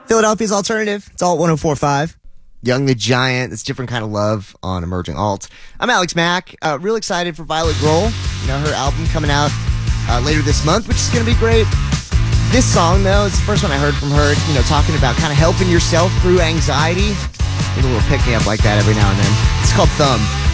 Philadelphia's Alternative. It's Alt 104.5. Young the Giant. It's different kind of love on Emerging Alt. I'm Alex Mack. Real excited for Violet Grohl. Her album coming out later this month, which is going to be great. This song, though, it's the first one I heard from her, talking about kind of helping yourself through anxiety. A little pick-me-up like that every now and then. It's called Thumb.